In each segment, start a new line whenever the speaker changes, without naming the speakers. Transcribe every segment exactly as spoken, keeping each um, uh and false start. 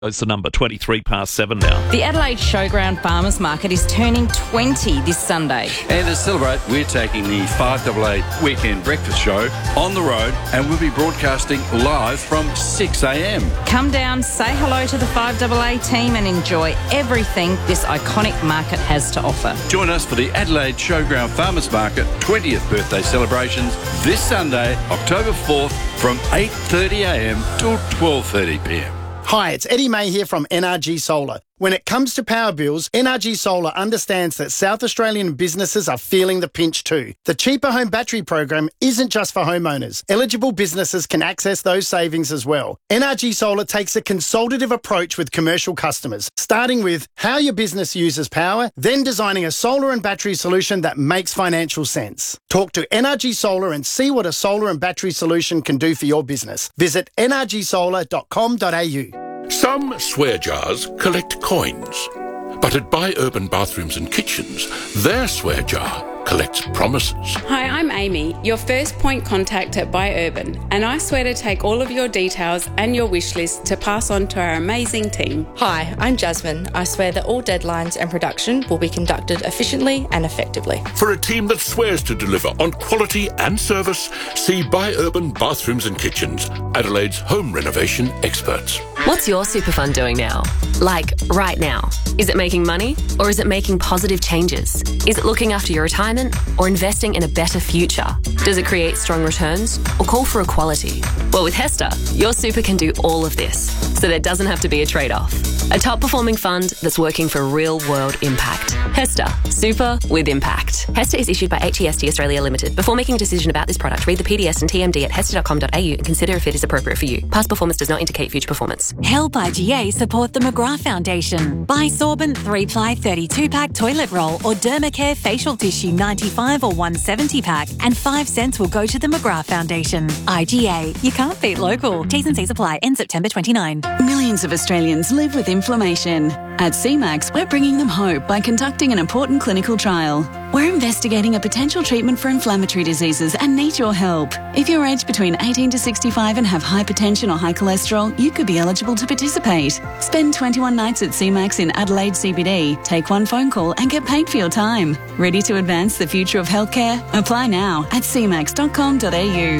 It's the number, twenty-three past seven now.
The Adelaide Showground Farmers Market is turning twenty this Sunday.
And to celebrate, we're taking the five A A Weekend Breakfast Show on the road, and we'll be broadcasting live from six a m.
Come down, say hello to the five A A team and enjoy everything this iconic market has to offer.
Join us for the Adelaide Showground Farmers Market twentieth birthday celebrations this Sunday, October fourth, from eight thirty a m till twelve thirty p m.
Hi, it's Eddie May here from N R G Solar. When it comes to power bills, N R G Solar understands that South Australian businesses are feeling the pinch too. The Cheaper Home Battery program isn't just for homeowners. Eligible businesses can access those savings as well. N R G Solar takes a consultative approach with commercial customers, starting with how your business uses power, then designing a solar and battery solution that makes financial sense. Talk to N R G Solar and see what a solar and battery solution can do for your business. Visit n r g solar dot com dot a u.
Some swear jars collect coins, but at Buy Urban Bathrooms and Kitchens, their swear jar collects promises.
Hi, I'm Amy, your first point contact at Buy Urban, and I swear to take all of your details and your wish list to pass on to our amazing team.
Hi, I'm Jasmine. I swear that all deadlines and production will be conducted efficiently and effectively.
For a team that swears to deliver on quality and service, see Buy Urban Bathrooms and Kitchens, Adelaide's home renovation experts.
What's your super fund doing now? Like, right now? Is it making money or is it making positive changes? Is it looking after your retirement or investing in a better future? Does it create strong returns or call for equality? Well, with Hester, your super can do all of this, so there doesn't have to be a trade-off. A top-performing fund that's working for real-world impact. Hester, super with impact. Hester is issued by H E S T Australia Limited. Before making a decision about this product, read the P D S and T M D at hester dot com dot a u and consider if it is appropriate for you. Past performance does not indicate future performance.
Help I G A support the McGrath Foundation. Buy Sorbent three-ply thirty-two pack toilet roll or Dermacare facial tissue ninety-five or one seventy pack, and five cents will go to the McGrath Foundation. I G A, you can't beat local. T's and C's apply. End September twenty-ninth.
Millions of Australians live with inflammation. At C MAX, we're bringing them hope by conducting an important clinical trial. We're investigating a potential treatment for inflammatory diseases and need your help. If you're aged between eighteen to sixty-five and have hypertension or high cholesterol, you could be eligible to participate. Spend twenty-one nights at C MAX in Adelaide C B D, take one phone call and get paid for your time. Ready to advance the future of healthcare? Apply now at c max dot com dot a u.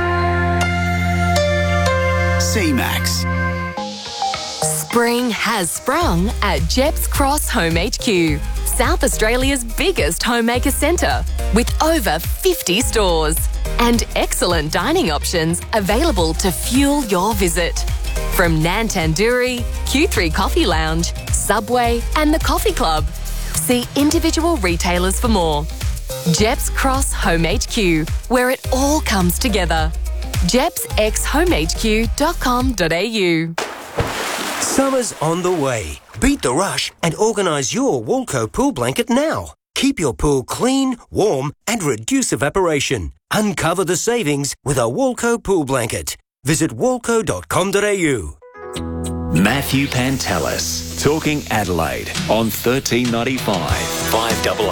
C MAX.
Spring has sprung at Jeps Cross Home H Q, South Australia's biggest homemaker centre, with over fifty stores and excellent dining options available to fuel your visit. From Nan Tandoori, Q three Coffee Lounge, Subway and the Coffee Club. See individual retailers for more. Jeps Cross Home H Q, where it all comes together. jeps x home h q dot com dot a u.
Summer's on the way. Beat the rush and organise your Walco pool blanket now. Keep your pool clean, warm and reduce evaporation. Uncover the savings with a Walco pool blanket. Visit walco dot com dot a u.
Matthew Pantelis, talking Adelaide on thirteen ninety-five, five A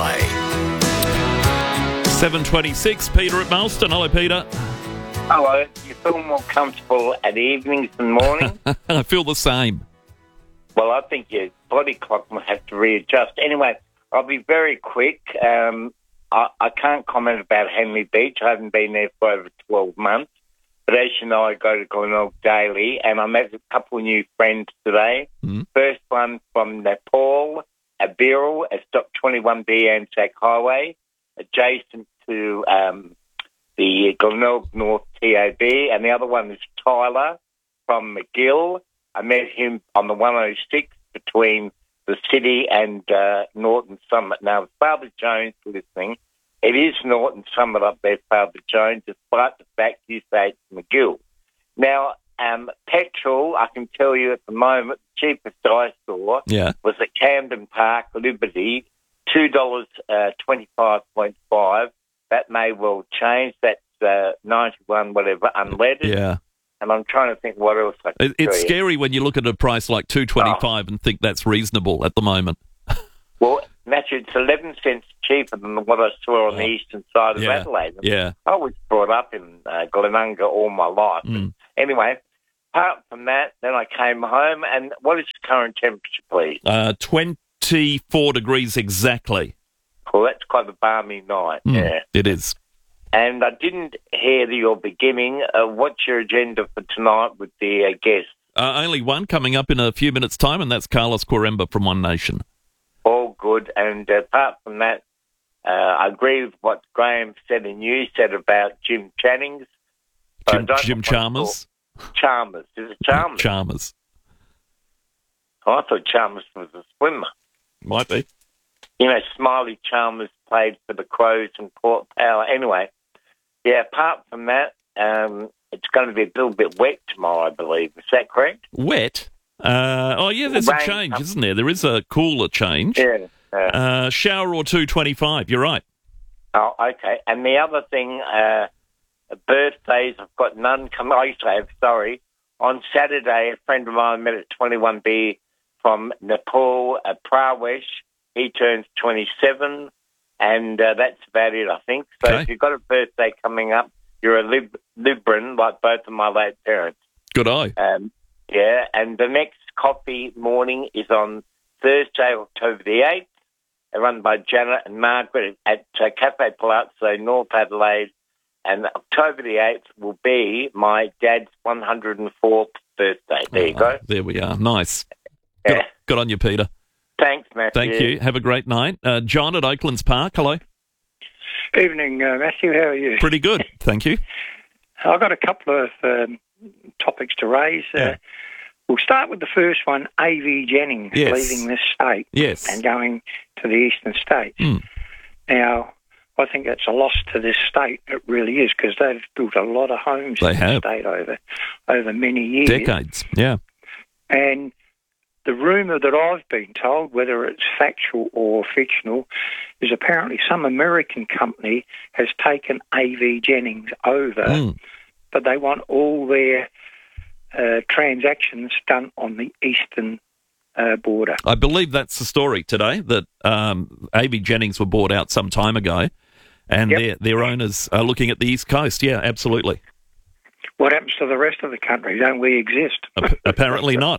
A.
seven twenty-six, Peter at Marston. Hello, Peter.
Hello. Do you feel more comfortable at evenings than morning?
I feel the same.
Well, I think your body clock will have to readjust. Anyway, I'll be very quick. Um, I, I can't comment about Henley Beach. I haven't been there for over twelve months. But as you know, I go to Glenelg daily, and I met a couple of new friends today. Mm. First one from Nepal, Abiril, at Stop twenty-one B Anzac Highway, adjacent to um, the Glenelg North T A B, and the other one is Tyler from McGill. I met him on the one oh six between the city and uh, Norton Summit. Now, Father Jones listening, it is Norton Summit up there, Father Jones, despite the fact you say it's McGill. Now, um, petrol, I can tell you at the moment, the cheapest I saw
yeah.
was at Camden Park, Liberty, two dollars twenty-five point five. That may well change. That's uh, ninety-one, whatever, unleaded.
Yeah.
And I'm trying to think what else I can
it, It's
you.
scary when you look at a price like two twenty-five oh. and think that's reasonable at the moment.
Well, Matthew, it's eleven cents cheaper than what I saw on oh. the eastern side of
yeah.
Adelaide.
Yeah.
I was brought up in uh, Glenunga all my life. Mm. Anyway, apart from that, then I came home, and what is the current temperature, please?
Uh, twenty-four degrees exactly.
Well, that's quite a balmy night,
Mm,
yeah.
It is.
And I didn't hear your beginning. Uh, what's your agenda for tonight with the uh, guests?
Uh, only one coming up in a few minutes' time, and that's Carlos Quaremba from One Nation.
All good. And uh, apart from that, uh, I agree with what Graham said and you said about Jim Channings. But
Jim,
I don't
Jim
know what
Chalmers?
it's called. Chalmers. Is it Chalmers?
Chalmers.
Oh, I thought Chalmers was a swimmer.
Might be.
You know, Smiley Chalmers played for the Crows and Port Power. Anyway, yeah, apart from that, um, it's going to be a little bit wet tomorrow, I believe. Is that correct?
Wet? Uh, oh, yeah, there's
Rain.
a change, isn't there? There is a cooler change.
Yeah. Uh,
Uh, shower or two twenty-five, you're right.
oh, okay. And the other thing, uh, birthdays, I've got none coming. I used to have, sorry. On Saturday, a friend of mine met at twenty-one B from Nepal, uh, Prawesh. He turns twenty-seven, and uh, that's about it, I think. So
Okay.
if you've got a birthday coming up, you're a Lib- Libran, like both of my late parents.
Good eye.
Um, yeah, and the next coffee morning is on Thursday, October the eighth, run by Janet and Margaret at uh, Cafe Palazzo, North Adelaide. And October the eighth will be my dad's one hundred fourth birthday. There you go.
There we are. Nice. Good,
Yeah.
good on you, Peter.
Thanks, Matthew.
Thank you. Have a great night. Uh, John at Oaklands Park, hello.
Evening, uh, Matthew. How are you?
Pretty good, thank you.
I've got a couple of um, topics to raise.
Yeah.
Uh, we'll start with the first one, A V Jennings
Yes.
leaving this state
Yes.
and going to the eastern states.
Mm.
Now, I think that's a loss to this state. It really is, because they've built a lot of homes
They
in
have.
the state over, over many years.
Decades, yeah.
And the rumour that I've been told, whether it's factual or fictional, is apparently some American company has taken A V Jennings over,
Mm.
but they want all their uh, transactions done on the eastern uh, border.
I believe that's the story today, that um, A V Jennings were bought out some time ago, and
Yep.
their, their owners are looking at the East Coast. Yeah, absolutely.
What happens to the rest of the country? Don't we exist?
Ap- apparently not.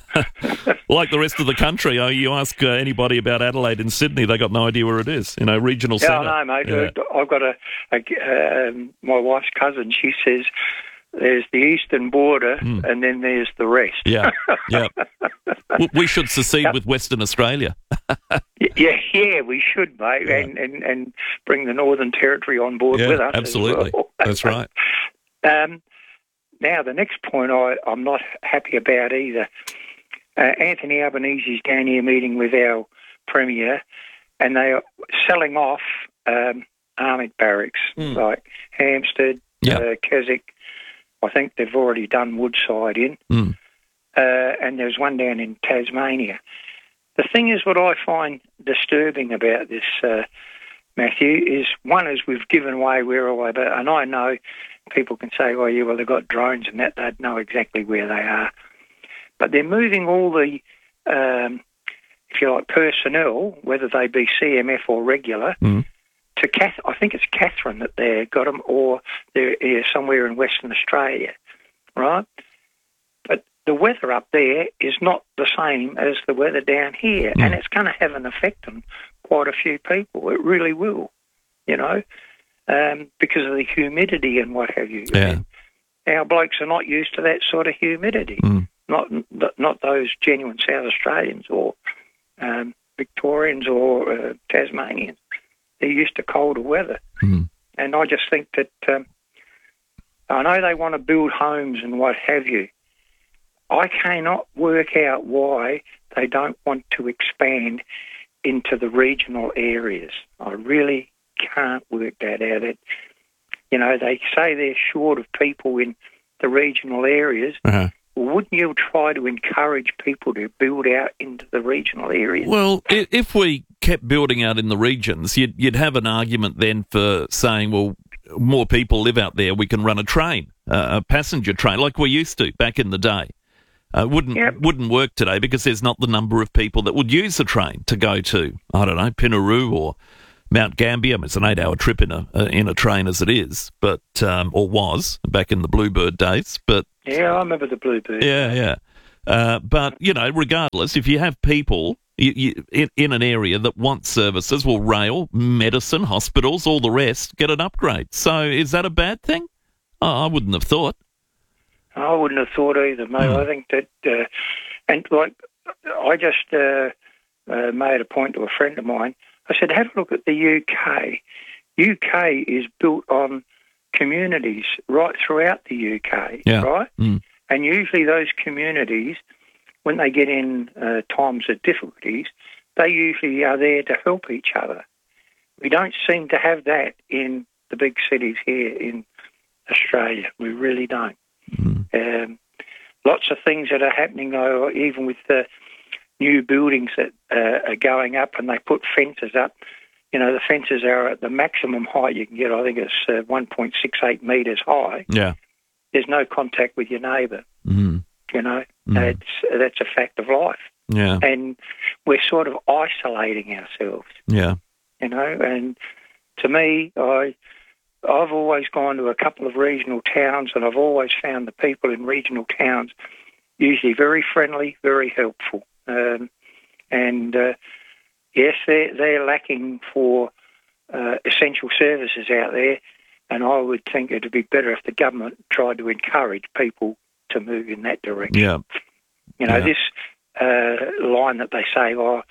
Like the rest of the country, oh, you ask uh, anybody about Adelaide and Sydney, they got no idea where it is. You know, regional
Yeah,
centre.
I know, mate.
Yeah.
I've got a, a um, my wife's cousin. She says there's the eastern border,
Mm.
and then there's the rest.
Yeah, yeah. W- we should secede with Western Australia.
Yeah, yeah, we should, mate,
Yeah.
and, and, and bring the Northern Territory on board
Yeah,
with us. as
absolutely.
well.
That's right.
Um, now, the next point I, I'm not happy about either. Uh, Anthony Albanese's down here meeting with our Premier, and they are selling off um, army barracks
Mm.
like Hampstead,
Yeah.
uh, Keswick. I think they've already done Woodside in.
Mm.
Uh, and there's one down in Tasmania. The thing is, what I find disturbing about this, uh, Matthew, is one is we've given away where away, but and I know people can say, "Oh, yeah, well they've got drones and that they'd know exactly where they are," but they're moving all the, um, if you like, personnel, whether they be C M F or regular,
Mm.
to Cath- I think it's Catherine that they've got them, or they're yeah, somewhere in Western Australia, right? But the weather up there is not the same as the weather down here,
Mm.
and it's going to have an effect on quite a few people. It really will, you know, um, because of the humidity and what have you.
Yeah.
Our blokes are not used to that sort of humidity.
Mm.
Not not those genuine South Australians or um, Victorians or uh, Tasmanians. They're used to colder weather.
Mm.
And I just think that um, I know they want to build homes and what have you. I cannot work out why they don't want to expand into the regional areas. I really can't work that out. It, you know, they say they're short of people in the regional areas.
Uh-huh.
Well, wouldn't you try to encourage people to build out into the regional areas?
Well, i- if we kept building out in the regions, you'd, you'd have an argument then for saying, well, more people live out there, we can run a train, uh, a passenger train, like we used to back in the day. Uh, wouldn't
Yep.
wouldn't work today because there's not the number of people that would use the train to go to, I don't know, Pinaroo or Mount Gambier. I mean, it's an eight-hour trip in a uh, in a train as it is, but um, or was back in the Bluebird days. But
Yeah, I remember the Bluebird.
Yeah, yeah. Uh, but, you know, regardless, if you have people you, you, in, in an area that want services, well, rail, medicine, hospitals, all the rest, get an upgrade. So is that a bad thing? Oh, I wouldn't have thought.
I wouldn't have thought either, mate. Mm. I think that, uh, and like, I just uh, uh, made a point to a friend of mine. I said, have a look at the U K. U K is built on communities right throughout the U K,
yeah.
right?
Mm.
And usually those communities, when they get in uh, times of difficulties, they usually are there to help each other. We don't seem to have that in the big cities here in Australia. We really don't.
Mm.
Um, lots of things that are happening, though, even with the new buildings that uh, are going up and they put fences up. You know, the fences are at the maximum height you can get. I think it's uh, one point six eight metres high.
Yeah.
There's no contact with your neighbour.
Mm.
You know,
Mm.
that's, that's a fact of life.
Yeah.
And we're sort of isolating ourselves.
Yeah.
You know, and to me, I, I've always gone to a couple of regional towns and I've always found the people in regional towns usually very friendly, very helpful. Um, and, uh, yes, they're, they're lacking for uh, essential services out there, and I would think it would be better if the government tried to encourage people to move in that direction.
Yeah.
You know,
Yeah.
this uh, line that they say, oh,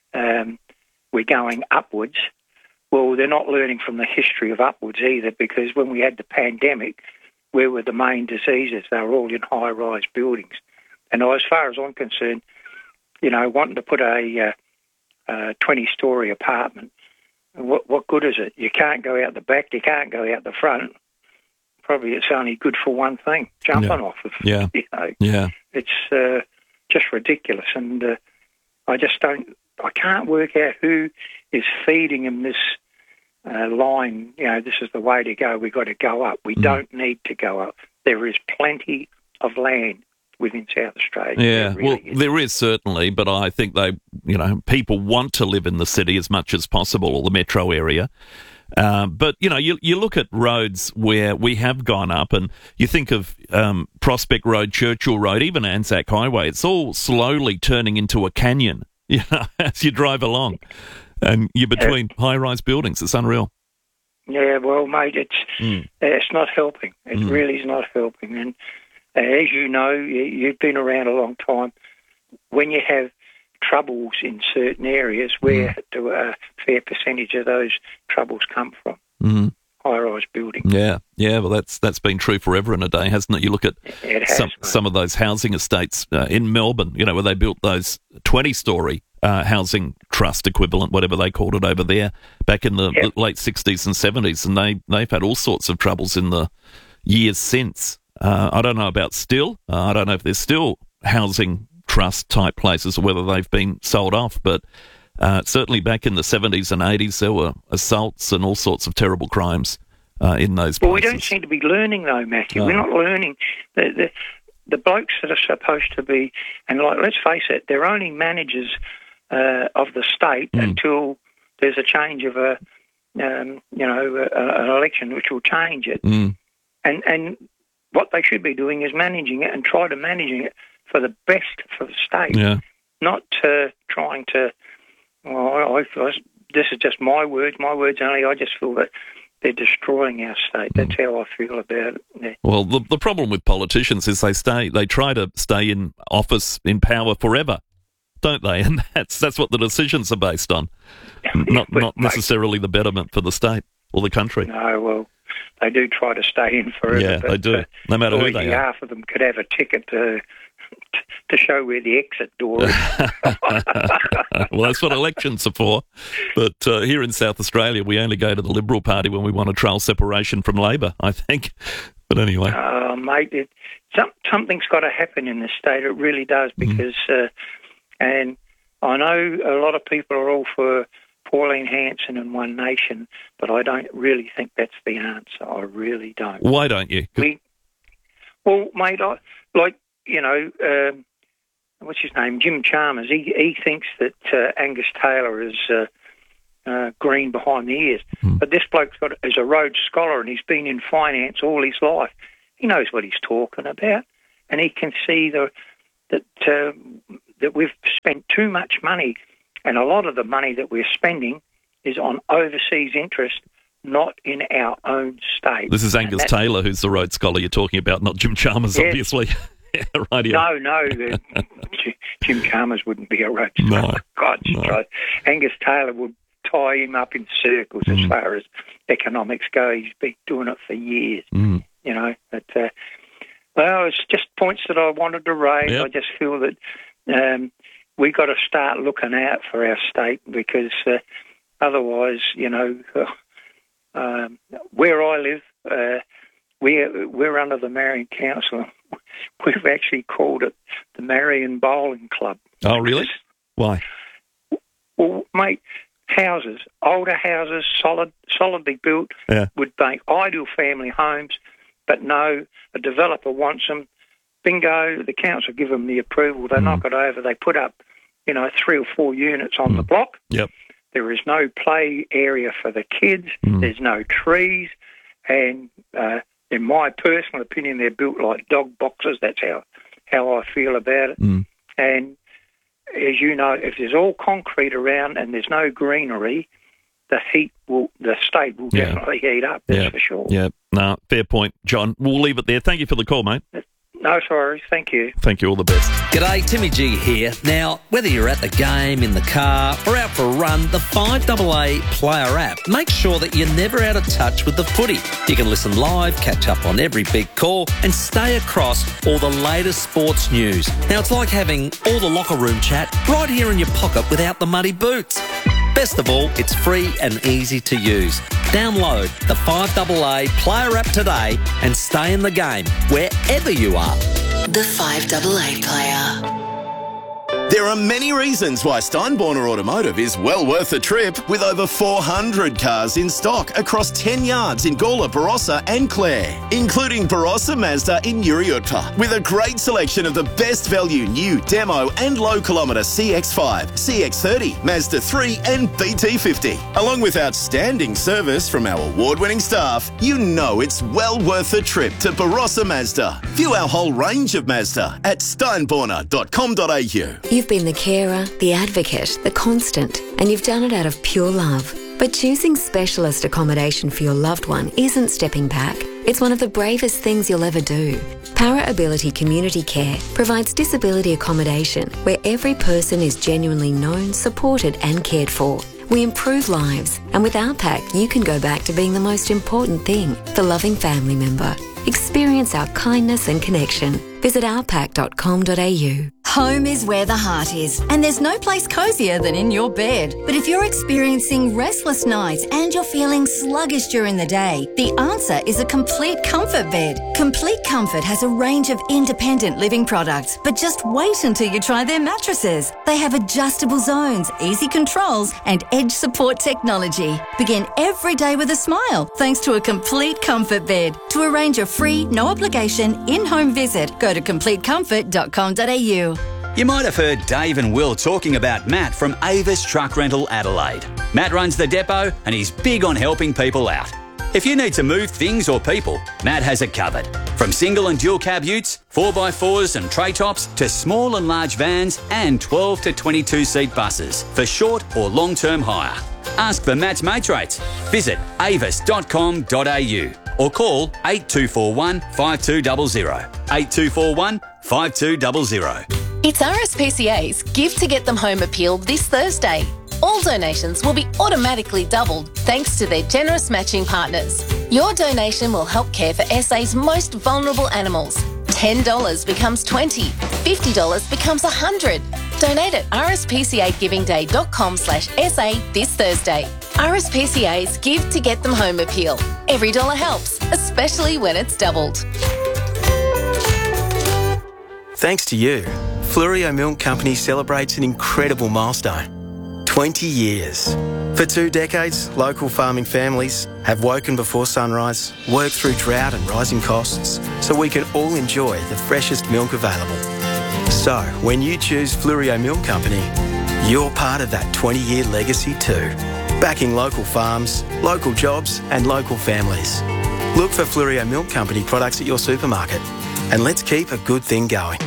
um, we're going upwards, well, they're not learning from the history of upwards either, because when we had the pandemic, where were the main diseases? They were all in high-rise buildings. And as far as I'm concerned, you know, wanting to put a... Uh, Uh, twenty-storey apartment, what what good is it? You can't go out the back, you can't go out the front. Probably it's only good for one thing, jumping
Yeah.
off of.
Yeah.
You know,
Yeah.
it's uh, just ridiculous, and uh, I just don't. I can't work out who is feeding them this uh, line. You know, this is the way to go. We've got to go up. We
Mm.
don't need to go up. There is plenty of land within South Australia.
Yeah,
There really
well,
is.
there is certainly, but I think they, you know, people want to live in the city as much as possible, or the metro area. Um, but, you know, you you look at roads where we have gone up, and you think of um, Prospect Road, Churchill Road, even Anzac Highway. It's all slowly turning into a canyon, you know, as you drive along, and you're between high-rise buildings. It's unreal.
Yeah, well, mate, it's
Mm.
it's not helping. It
Mm.
really is not helping. And uh, as you know, you, you've been around a long time. When you have troubles in certain areas, where
Mm.
do a fair percentage of those troubles come from?
Mm.
High-rise buildings.
Yeah, yeah. Well, that's that's been true forever and a day, hasn't it? You look at
It has,
some
mate.
some of those housing estates uh, in Melbourne, you know, where they built those twenty-storey uh, housing trust equivalent, whatever they called it over there, back in the
Yep.
late sixties and seventies, and they they've had all sorts of troubles in the years since. Uh, I don't know about still. Uh, I don't know if there's still housing trust type places or whether they've been sold off, but uh, certainly back in the seventies and eighties, there were assaults and all sorts of terrible crimes uh, in those places.
Well, we don't seem to be learning, though, Matthew.
No.
We're not learning. The, the, the blokes that are supposed to be, and like, let's face it, they're only managers uh, of the state
Mm.
until there's a change of a, um, you know, a, an election which will change it.
Mm.
And and what they should be doing is managing it and try to managing it for the best for the state,
Yeah.
not uh, trying to. Well, I, I, this is just my words. My words only. I just feel that they're destroying our state. That's how I feel about it. Yeah.
Well, the the problem with politicians is they stay, they try to stay in office, in power forever, don't they? And that's that's what the decisions are based on, not
But,
not
mate,
necessarily the betterment for the state or the country.
No, well, they do try to stay in forever.
Yeah,
but,
they do,
uh,
no matter who
boy,
they are.
half of them could have a ticket to to show where the exit door is.
Well, that's what elections are for. But uh, here in South Australia, we only go to the Liberal Party when we want to trial separation from Labor, I think. But anyway.
Oh, mate, it, some, something's got to happen in this state. It really does, because, uh, and I know a lot of people are all for Pauline Hanson and One Nation, but I don't really think that's the answer. I really don't.
Why don't you?
We, well, mate, I, like, you know, um, what's his name, Jim Chalmers, he, he thinks that uh, Angus Taylor is uh, uh, green behind the ears.
Mm.
But this bloke's got is a Rhodes Scholar, and he's been in finance all his life. He knows what he's talking about. and he can see the, that uh, that we've spent too much money, and a lot of the money that we're spending is on overseas interest, not in our own state.
This is Angus Taylor, who's the Rhodes Scholar you're talking about, not Jim Chalmers,
yes.
obviously. Right here.
No, no, the, Jim Chalmers wouldn't be a Rhodes Scholar.
No,
God,
no.
Angus Taylor would tie him up in circles mm. as far as economics go. He's been doing it for years,
mm.
you know. But, uh, well, it's just points that I wanted to raise.
Yep.
I just feel that um, we got to start looking out for our state, because uh, otherwise, you know, um, where I live, uh, we're, we're under the Marion Council. We've actually called it the Marion Bowling Club.
Oh, really? Why?
Well, mate, houses, older houses, solid, solidly built,
yeah.
would make ideal family homes, but no, a developer wants them. Bingo, the council give them the approval. They mm. knock it over. They put up, you know, three or four units on mm. the block.
Yep.
There is no play area for the kids. Mm. There's no trees. And uh, in my personal opinion, they're built like dog boxes. That's how, how I feel about it.
Mm.
And as you know, if there's all concrete around and there's no greenery, the heat will, the state will
yeah.
definitely heat up, that's
yeah.
for sure.
Yeah, no, fair point, John. We'll leave it there. Thank you for the call, mate.
No sorry, thank you.
Thank you, all the best.
G'day, Timmy G here. Now, whether you're at the game, in the car, or out for a run, the five A A Player app makes sure that you're never out of touch with the footy. You can listen live, catch up on every big call, and stay across all the latest sports news. Now, it's like having all the locker room chat right here in your pocket without the muddy boots. Best of all, it's free and easy to use. Download the five A A Player app today and stay in the game wherever you are.
The five A A Player.
There are many reasons why Steinborner Automotive is well worth a trip, with over four hundred cars in stock across ten yards in Gawler, Barossa and Clare, including Barossa Mazda in Uriutpa, with a great selection of the best value new demo and low kilometre C X five, C X thirty, Mazda three and B T fifty. Along with outstanding service from our award-winning staff, you know it's well worth a trip to Barossa Mazda. View our whole range of Mazda at steinborner dot com dot a u.
You've been the carer, the advocate, the constant, and you've done it out of pure love. But choosing specialist accommodation for your loved one isn't stepping back. It's one of the bravest things you'll ever do. Para Ability Community Care provides disability accommodation where every person is genuinely known, supported and cared for. We improve lives, and with our pack, you can go back to being the most important thing, the loving family member. Experience our kindness and connection. Visit our pack dot com dot a u.
Home is where the heart is, and there's no place cozier than in your bed. But if you're experiencing restless nights and you're feeling sluggish during the day, the answer is a Complete Comfort bed. Complete Comfort has a range of independent living products, but just wait until you try their mattresses. They have adjustable zones, easy controls, and edge support technology. Begin every day with a smile thanks to a Complete Comfort bed. To arrange a free, no obligation, in-home visit, go to complete comfort dot com dot a u.
You might have heard Dave and Will talking about Matt from Avis Truck Rental Adelaide. Matt runs the depot and he's big on helping people out. If you need to move things or people, Matt has it covered. From single and dual cab utes, four by fours and tray tops, to small and large vans and twelve to twenty-two seat buses for short or long-term hire. Ask for Matt's mates rates. Visit avis dot com dot a u or call eight two four one, five two zero zero. eight two four one, five two zero zero.
It's R S P C A's Give to Get Them Home appeal this Thursday. All donations will be automatically doubled thanks to their generous matching partners. Your donation will help care for S A's most vulnerable animals. ten dollars becomes twenty dollars, fifty dollars becomes one hundred dollars. Donate at r s p c a giving day dot com slash s a this Thursday. R S P C A's Give to Get Them Home appeal. Every dollar helps, especially when it's doubled.
Thanks to you, Fluorio Milk Company celebrates an incredible milestone. twenty years. For two decades, local farming families have woken before sunrise, worked through drought and rising costs, so we can all enjoy the freshest milk available. So, when you choose Fluorio Milk Company, you're part of that twenty-year legacy too. Backing local farms, local jobs and local families. Look for Fluorio Milk Company products at your supermarket. and let's keep a good thing going.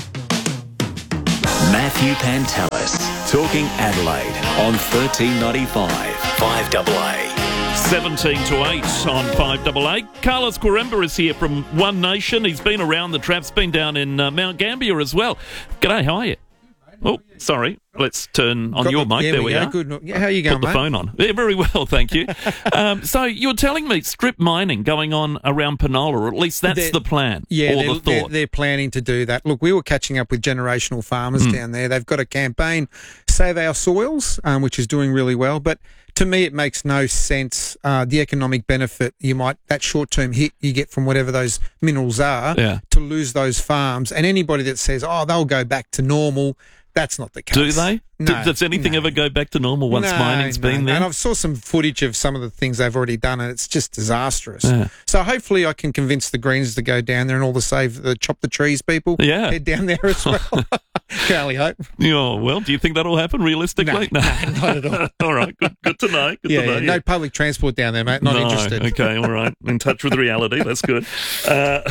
Matthew Pantelis, talking Adelaide on thirteen ninety-five, five A A.
seventeen to eight on five A A. Carlos Quaremba is here from One Nation. He's been around the traps, been down in uh, Mount Gambier as well. G'day, how are you? Oh, sorry. Let's turn on
Got
your
the,
mic.
there
there
we,
we
go.
are.
Good. Yeah, how are you going,
Put the
mate?
phone on. Yeah, very well, thank you. um, so you're telling me strip mining going on around Penola, or at least that's
They're-
the plan
Yeah,
or
they're,
the
they're,
thought.
they're planning to do that. Look, we were catching up with Generational Farmers
Mm.
down there. They've got a campaign, Save Our Soils, um, which is doing really well. But to me, it makes no sense. Uh, the economic benefit you might, that short-term hit you get from whatever those minerals are,
Yeah.
to lose those farms. And anybody that says, oh, they'll go back to normal, that's not the case.
Do they?
No,
D- Does anything
no.
ever go back to normal once
No,
mining's
no.
been there?
And I've saw some footage of some of the things they've already done, and it's just disastrous.
Yeah.
So hopefully I can convince the Greens to go down there and all the save the chop the trees people.
Yeah.
Head down there as well. Can only hope.
Oh, well, do you think that'll happen realistically?
No, no, not at all.
All right, good, good to know. Good
Yeah,
to know.
yeah, no public transport down there, mate. Not
No,
interested.
Okay, all right. In touch with reality. That's good. Uh,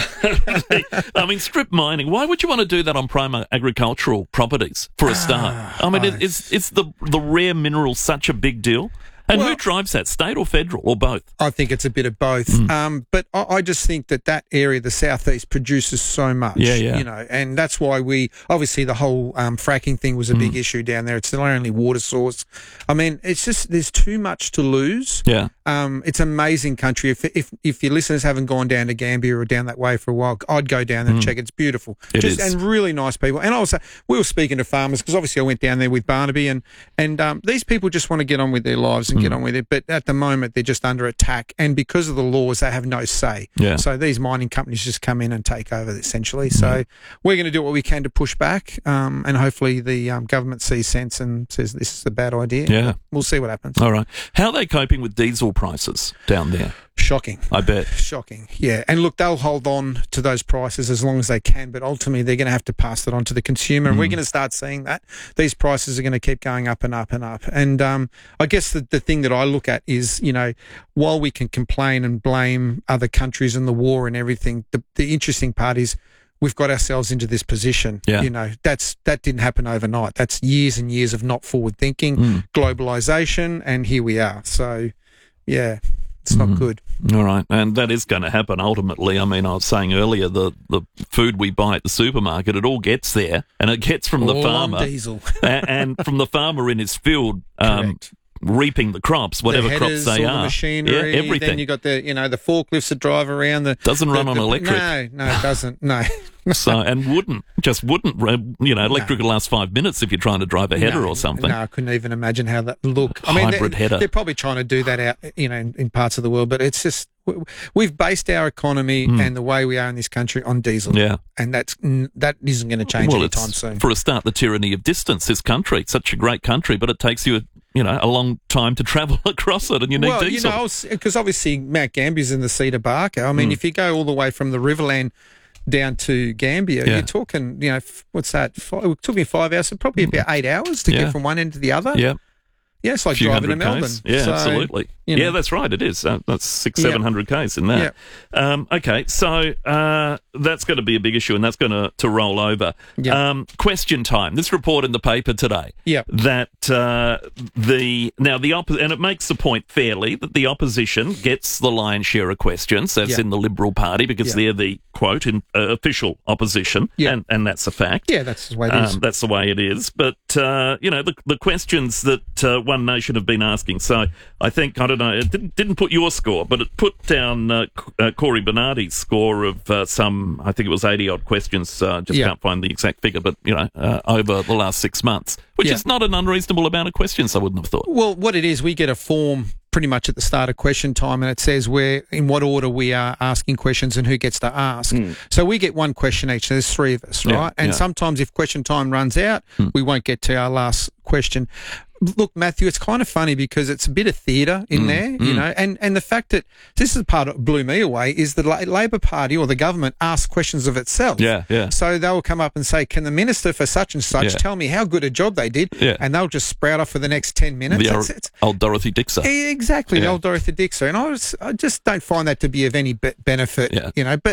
I mean, strip mining. Why would you want to do that on prime agricultural properties for a start? I mean,
oh,
is is the the rare mineral such a big deal? And
Well-
who drives that, state or federal or both?
I think it's a bit of both.
Mm.
Um, but I, I just think that that area, the southeast, produces so much.
Yeah, yeah.
You know, and that's why we obviously the whole um, fracking thing was a big
Mm.
issue down there. It's the only water source. I mean, it's just there's too much to lose.
Yeah.
Um, it's an amazing country. If if if your listeners haven't gone down to Gambia or down that way for a while, I'd go down there and
Mm.
check. It's beautiful.
It
just,
is.
And really nice people. And also, we were speaking to farmers because obviously I went down there with Barnaby, and and um, these people just want to get on with their lives and get
Mm.
on with it. But at the moment, they're just under attack, and because of the laws, they have no say.
Yeah.
So these mining companies just come in and take over essentially. So we're going to do what we can to push back, um, and hopefully the um, government sees sense and says this is a bad idea.
Yeah.
We'll see what happens.
All right. How are they coping with diesel prices down there?
Shocking.
I bet.
Shocking. Yeah. And look, they'll hold on to those prices as long as they can, but ultimately they're going to have to pass that on to the consumer. And we're
Mm.
going to start seeing that. These prices are going to keep going up and up and up. And um, I guess the, the thing that I look at is, you know, while we can complain and blame other countries and the war and everything, the, the interesting part is we've got ourselves into this position.
Yeah.
You know, that's that didn't happen overnight. That's years and years of not forward thinking,
Mm.
globalization, and here we are. So, yeah. It's not
Mhm.
good.
All right, and that is going to happen ultimately. I mean, I was saying earlier, the, the food we buy at the supermarket, it all gets there, and it gets from the
All on
farmer,
diesel.
a- and from the farmer in his field, um, reaping the crops, whatever
the
crops
headers,
they
all
are.
the machinery,
yeah, everything.
Then you got the, you know, the forklifts that drive around. The
Doesn't run
the-
on
the-
electric.
No, no, it doesn't. No.
So and wouldn't just wouldn't uh, you know electric will last five minutes if you're trying to drive a header
no,
or something.
No, I couldn't even imagine how that would look. I mean,
Hybrid
they're,
header.
they're probably trying to do that out, you know, in, in parts of the world, but it's just we- we've based our economy
Mm.
and the way we are in this country on diesel.
Yeah.
and that's n- that isn't going to change
well,
anytime
it's,
soon.
for a start, the tyranny of distance. This country, it's such a great country, but it takes you, you know, a long time to travel across it, and you need
well,
diesel.
you know, because obviously Mount Gambier's in the Cedar Barker. I mean,
Mm.
if you go all the way from the Riverland down to Gambia,
Yeah.
you're talking, you know, f- what's that? Five, it took me five hours, so probably about eight hours to
Yeah.
get from one end to the other.
yeah.
Yeah, it's like
Few
driving to
hundred
Melbourne.
Ks. Yeah,
So,
absolutely.
you know.
Yeah, that's right. It is. Uh, that's six,
Yeah.
seven hundred k's in that. Um, okay, so uh, that's going to be a big issue, and that's going to to roll over.
Yeah.
Um, question time. This report in the paper today.
Yeah.
That uh, the now the oppo- and it makes the point fairly that the opposition gets the lion's share of questions. That's
Yeah.
in the Liberal Party because
Yeah.
they're the quote in uh, official opposition.
Yeah.
and and that's a fact.
Yeah, that's the way it is.
Um, that's the way it is. But, uh, you know, the, the questions that uh, One Nation have been asking. So I think, I don't know, it didn't, didn't put your score, but it put down uh, C- uh, Corey Bernardi's score of uh, some, I think it was eighty-odd questions. Uh, just
Yeah.
can't find the exact figure, but, you know, uh, over the last six months, which
Yeah.
is not an unreasonable amount of questions, I wouldn't have thought.
Well, what it is, we get a form pretty much at the start of question time, and it says where in what order we are asking questions and who gets to ask. So we get one question each. There's three of us,
Yeah,
right? And
yeah.
sometimes if question time runs out, we won't get to our last question. Look, Matthew, it's kind of funny because it's a bit of theatre in
Mm,
there, you
mm.
know, and, and the fact that this is the part that blew me away is the La- Labor Party or the government asks questions of itself.
Yeah, yeah.
So they'll come up and say, can the minister for such and such
Yeah.
tell me how good a job they did?
Yeah.
And they'll just sprout off for the next ten minutes.
The
It's-
old,
it's-
old Dorothy Dixer.
Exactly, the
Yeah.
old Dorothy Dixer. And I, was, I just don't find that to be of any be- benefit,
Yeah.
you know, but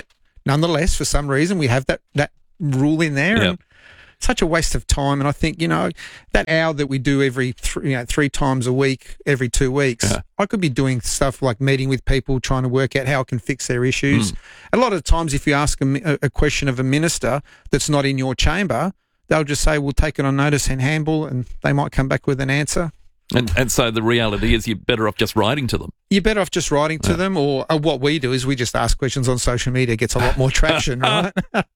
nonetheless, for some reason, we have that, that rule in there.
Yep.
And such a waste of time. And I think, you know, that hour that we do every three, you know, three times a week, every two weeks,
Yeah.
I could be doing stuff like meeting with people, trying to work out how I can fix their issues.
Mm.
A lot of times, if you ask a, mi- a question of a minister that's not in your chamber, they'll just say, we'll take it on notice and handle, and they might come back with an answer.
And and so the reality is you're better off just writing to them.
You're better off just writing to
Yeah.
them, or, or what we do is we just ask questions on social media. It gets a lot more traction, right?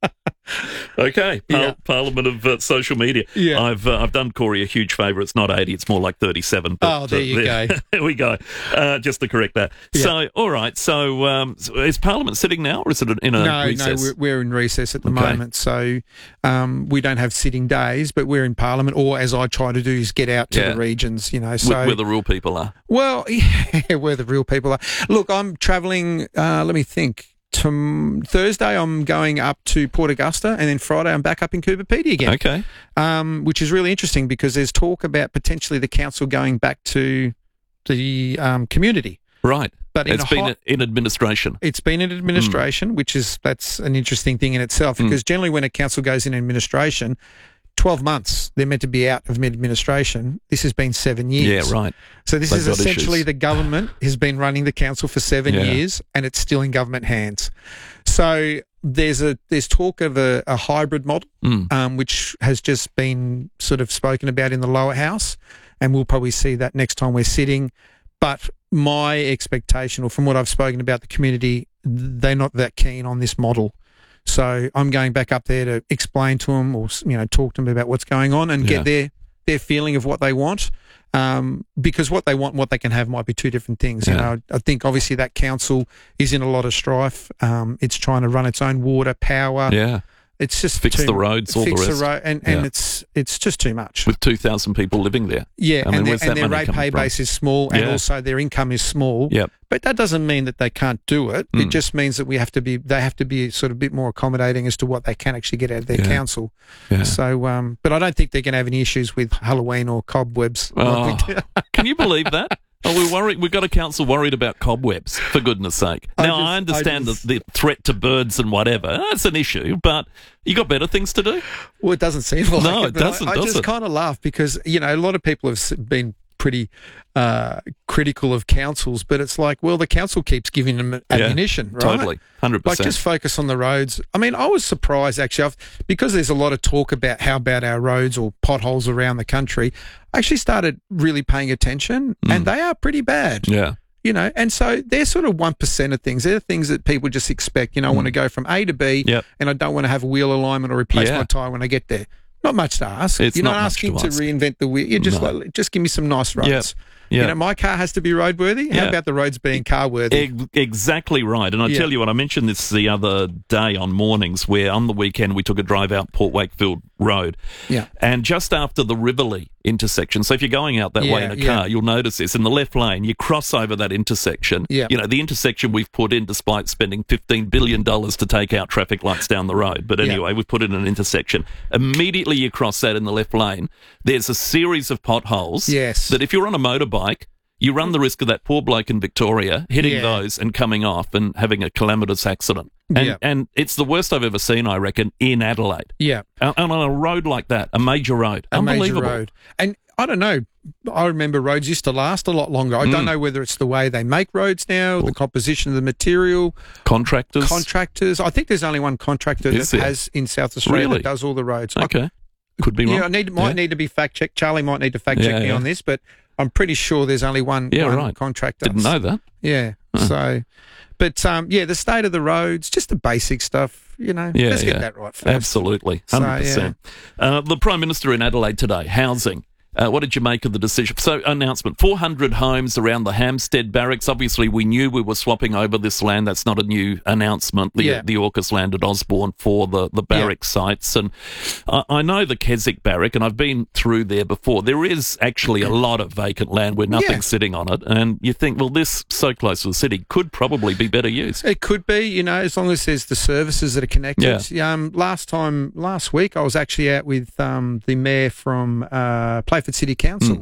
Okay, Par-
Yeah.
Parliament of uh, Social Media.
Yeah.
I've uh, I've done Corey a huge favour. It's not eighty, it's more like thirty-seven.
Oh, there you
there,
go.
There we go. Uh, just to correct that.
Yeah.
So, all right. So, um, so is Parliament sitting now, or is it in a
no,
recess?
no, we're, we're in recess at the
Okay.
moment. So um, we don't have sitting days, but we're in Parliament, or as I try to do, is get out to
Yeah.
the regions, you know.
Where-
So
where the real people are.
Well, yeah, where the real people are. Look, I'm travelling, uh, let me think. Tom- Thursday, I'm going up to Port Augusta, and then Friday, I'm back up in Coober Pedy again.
Okay.
Um, which is really interesting because there's talk about potentially the council going back to the um, community.
Right.
But in
it's
a
been
hot-
in administration.
It's been in administration, which is that's an interesting thing in itself
Mm.
because generally when a council goes in administration, twelve months they're meant to be out of administration. This has been seven years.
Yeah, right.
So this
They've
is
got
essentially
issues.
the government has been running the council for seven
Yeah.
years, and it's still in government hands. So there's a there's talk of a, a hybrid model,
Mm.
um, which has just been sort of spoken about in the lower house, and we'll probably see that next time we're sitting. But my expectation, or from what I've spoken about the community, they're not that keen on this model. So I'm going back up there to explain to them, or you know, talk to them about what's going on and
Yeah.
get their their feeling of what they want. Um, because what they want and what they can have might be two different things. You
Yeah.
know, I think obviously that council is in a lot of strife. Um, it's trying to run its own water, power.
Yeah.
It's just
Fix
too-
the roads, all the
fix
rest.
road, and, and
Yeah.
it's it's just too much.
With two thousand people living there.
Yeah,
I mean,
and their,
where's
and
that
their
money
rate
coming
pay
from?
base is small, and
Yeah.
also their income is small.
Yep.
But that doesn't mean that they can't do it. It
Mm.
just means that we have to be. They have to be sort of a bit more accommodating as to what they can actually get out of their
Yeah.
council.
Yeah.
So, um, but I don't think they're going to have any issues with Halloween or cobwebs. like
Oh,
we do.
can you believe that? Oh, we're worried. We've got a council worried about cobwebs, for goodness sake.
I
Now, I,
just- I
understand
just-
the, the threat to birds and whatever. That's an issue, but you got better things to do?
Well, it doesn't seem like
No,
it.
it
but I-
doesn't,
I,
does
just
it?
kind of laugh because, you know, a lot of people have s- been pretty uh, critical of councils, but it's like, well, the council keeps giving them ammunition, right?
Totally, one hundred
Like,
percent.
just focus on the roads. I mean, I was surprised, actually, I've, because there's a lot of talk about how bad our roads or potholes around the country. I actually started really paying attention, and they are pretty bad.
Yeah.
You know, and so they're sort of one percent of things. They're things that people just expect. You know, I want to go from A to B,
Yep.
and I don't want to have a wheel alignment or replace
Yeah.
my tyre when I get there. Not much to ask.
It's
You're
not
not,
much
asking
to
to,
ask.
reinvent the wheel. You're just
No.
like, just give me some nice roads.
Yep.
You
Yeah.
know, my car has to be roadworthy. How
Yeah.
about the roads being car worthy?
Ex- exactly right. And I
Yeah.
tell you what, I mentioned this the other day on mornings where on the weekend we took a drive out Port Wakefield Road.
Yeah.
And just after the Riverlea intersection, so if you're going out that way
Yeah,
in a
yeah.
car, you'll notice this. In the left lane, you cross over that intersection.
Yeah.
You know, the intersection we've put in despite spending fifteen billion dollars to take out traffic lights down the road. But
Yeah.
anyway, we've put in an intersection. Immediately you cross that in the left lane, there's a series of potholes
Yes.
that if you're on a motorbike, you run the risk of that poor bloke in Victoria hitting
Yeah.
those and coming off and having a calamitous accident. And,
Yeah.
and it's the worst I've ever seen, I reckon, in Adelaide.
Yeah.
And and on a road like that, a major road.
A major
Unbelievable.
road. And I don't know. I remember roads used to last a lot longer. I don't
Mm.
know whether it's the way they make roads now, the composition of the material,
Contractors.
contractors. I think there's only one contractor
Is
that
there?
has in South Australia
Really?
that does all the roads. I-
Okay. Could be wrong.
Yeah, I need might
Yeah.
need to be fact checked. Charlie might need to fact check
Yeah,
me
yeah.
on this, but I'm pretty sure there's only one,
Yeah,
one
right.
contractor.
Didn't know that.
Yeah.
Huh.
So, but um, yeah, the state of the roads, just the basic stuff. You know,
Yeah,
let's
yeah.
get that right first.
Absolutely.
So,
one hundred percent. Uh, the Prime Minister in Adelaide today, housing. Uh, what did you make of the decision? So, announcement, four hundred homes around the Hampstead Barracks. Obviously, we knew we were swapping over this land. That's not a new announcement, the,
Yeah.
the AUKUS land at Osborne for the, the barrack sites. And I, I know the Keswick Barrack, and I've been through there before. There is actually a lot of vacant land where nothing's
Yeah.
sitting on it. And you think, well, this, so close to the city, could probably be better used.
It could be, you know, as long as there's the services that are connected.
Yeah.
Um, last time, last week, I was actually out with um, the mayor from uh, Playford City Council.
Mm.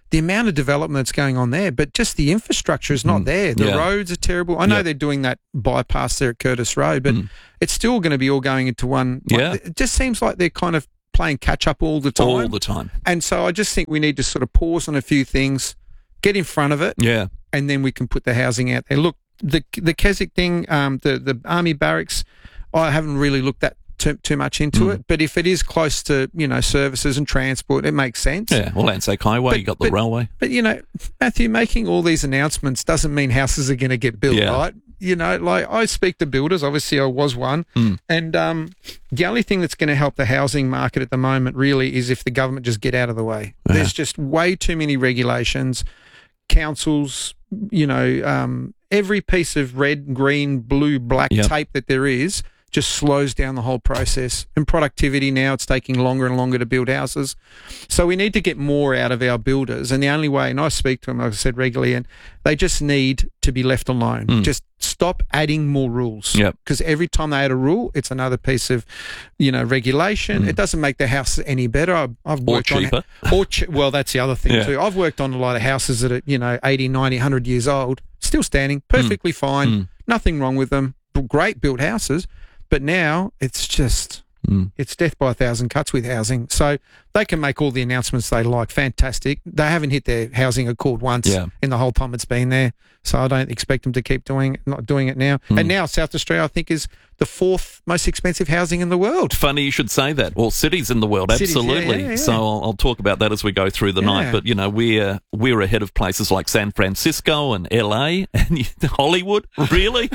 the amount of development that's going on there, but just the infrastructure is not
Mm.
there. The
Yeah.
roads are terrible. I know
Yeah.
they're doing that bypass there at Curtis Road, but
Mm.
it's still going to be all going into one. like,
Yeah.
It just seems like they're kind of playing catch up all the time.
All the time.
And so I just think we need to sort of pause on a few things, get in front of it,
Yeah.
and then we can put the housing out there. Look, the the Keswick thing, um, the the army barracks, I haven't really looked that too, too much into
Mm.
it. But if it is close to, you know, services and transport, it makes sense.
Yeah, well, Landsake Highway,
But-
you got the
but-
railway.
But, you know, Matthew, making all these announcements doesn't mean houses are going to get built,
Yeah.
right? You know, like I speak to builders. Obviously, I was one.
Mm.
And um, the only thing that's going to help the housing market at the moment really is if the government just get out of the way.
Yeah.
There's just way too many regulations. Councils, you know, um, every piece of red, green, blue, black
Yep.
tape that there is just slows down the whole process. And productivity now, it's taking longer and longer to build houses. So we need to get more out of our builders. And the only way, and I speak to them, like I said, regularly, and they just need to be left alone.
Mm.
Just stop adding more rules.
Yep.
Because every time they add a rule, it's another piece of, you know, regulation.
Mm.
It doesn't make the house any better. I've, I've
Or
worked
cheaper.
on or che- well, that's the other thing
Yeah.
too. I've worked on a lot of houses that are, you know, eighty, ninety, one hundred years old, still standing, perfectly fine,
Mm.
nothing wrong with them. Great built houses. But now it's just,
Mm.
it's death by a thousand cuts with housing. So they can make all the announcements they like. Fantastic. They haven't hit their housing accord once
Yeah.
in the whole time it's been there. So I don't expect them to keep doing not doing it now.
Mm.
And now South Australia, I think, is the fourth most expensive housing in the world.
Funny you should say that. Well, cities in the world,
Cities, yeah,
absolutely.
yeah, yeah.
So I'll, I'll talk about that as we go through the
Yeah.
night. But, you know, we're we're ahead of places like San Francisco and L A and Hollywood. Really?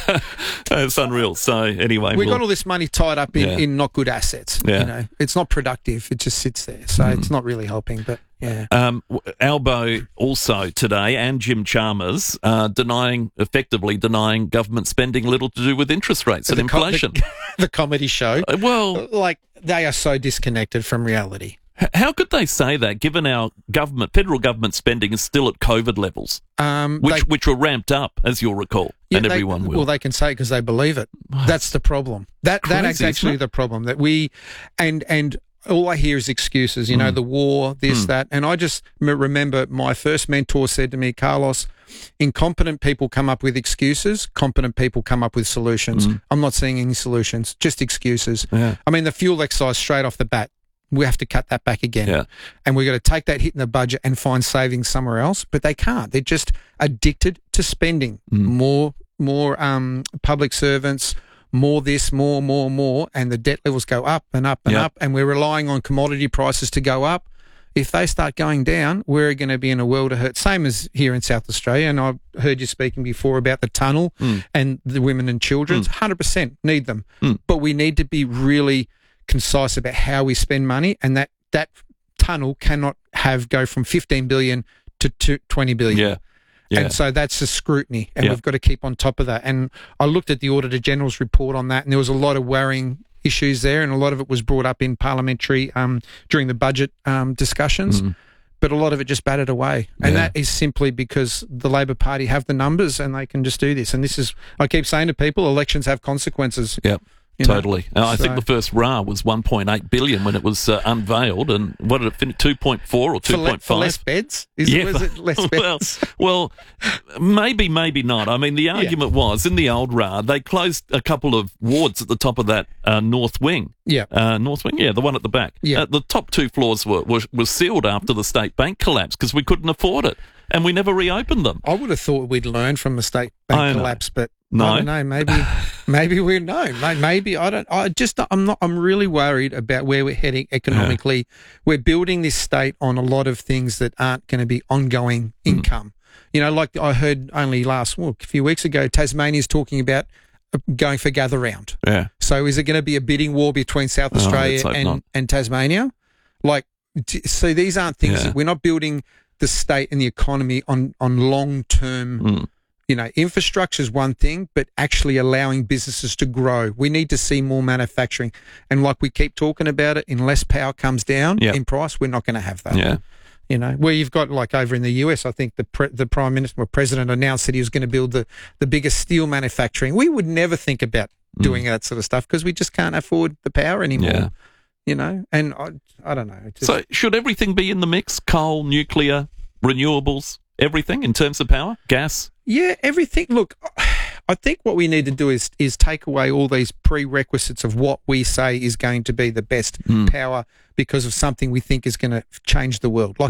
It's unreal. So anyway.
We've
we'll-
got all this money tied up in,
Yeah.
in not good assets.
Yeah.
You know, it's not productive. It just sits there. So
Mm.
it's not really helping. But yeah.
Um, w- Albo also today and Jim Chalmers uh, denying, effectively denying government spending little to do with interest rates and
The co-
inflation.
The, the comedy show.
Uh, well,
like they are so disconnected from reality.
h- how could they say that given our government, federal government spending is still at COVID levels,
Um,
which
they-
which were ramped up, as you'll recall,
Yeah,
and
they-
everyone will.
Well, they can say it because they believe it. That's the problem. That that is
Crazy,
actually
isn't it?
the problem. That we and and all I hear is excuses. You know,
Mm.
the war, this,
Mm.
that, and I just m- remember my first mentor said to me, Carlos, incompetent people come up with excuses. Competent people come up with solutions.
Mm.
I'm not seeing any solutions, just excuses.
Yeah.
I mean, the fuel excise straight off the bat. We have to cut that back again.
Yeah.
And we've got to take that hit in the budget and find savings somewhere else. But they can't. They're just addicted to spending.
Mm.
More more um, public servants, more this, more, more, more. And the debt levels go up and up and
Yep.
up. And we're relying on commodity prices to go up. If they start going down, we're going to be in a world of hurt. Same as here in South Australia. And I've heard you speaking before about the tunnel
Mm.
and the women and children.
Mm.
one hundred percent need them.
Mm.
But we need to be really concise about how we spend money, and that that tunnel cannot have go from fifteen billion to, to twenty billion.
Yeah. Yeah.
And so that's the scrutiny, and
Yeah.
we've got to keep on top of that. And I looked at the Auditor General's report on that, and there was a lot of worrying issues there, and a lot of it was brought up in parliamentary um, during the budget um, discussions.
Mm.
But a lot of it just battered away. And
Yeah.
that is simply because the Labor Party have the numbers and they can just do this. And this is, I keep saying to people, elections have consequences.
Yep.
You know,
Totally. Uh, I think
so-
the first R A R was one point eight billion when it was uh, unveiled, and what did it finish? two point four or
For,
two
le-
point
for
five?
less beds? Is,
Yeah,
was it less beds?
well, well, maybe, maybe not. I mean, the argument was in the old R A R, they closed a couple of wards at the top of that uh, north wing.
Yeah.
Uh, north wing, yeah, the one at the back.
Yeah.
Uh, the top two floors were, were, were sealed after the state bank collapsed because we couldn't afford it, and we never reopened them.
I would have thought we'd learn from the state
I
bank
know.
collapse, but
No.
I don't know. Maybe, maybe we know. May- Maybe I don't. I just I'm not. I'm really worried about where we're heading economically. We're building this state on a lot of things that aren't going to be ongoing income. You know, like I heard only last well, a few weeks ago, Tasmania's talking about going for gather round.
Yeah.
So is it going to be a bidding war between South
Oh, let's
Australia
hope
and,
not.
and Tasmania? Like, d- so these aren't things
Yeah.
that we're not building the state and the economy on, on long term,
Mm.
you know, infrastructure is one thing, but actually allowing businesses to grow. We need to see more manufacturing. And like we keep talking about it, unless power comes down
Yeah.
in price, we're not going to have that.
Yeah.
You know, where you've got like over in the U S, I think the pre- the prime minister or president announced that he was going to build the, the biggest steel manufacturing. We would never think about doing that sort of stuff because we just can't afford the power anymore.
Yeah.
You know, and I, I don't know. It just,
So should everything be in the mix? Coal, nuclear, renewables, everything in terms of power, gas?
Yeah, everything. Look, I think what we need to do is is take away all these prerequisites of what we say is going to be the best
Mm.
power because of something we think is going to change the world. Like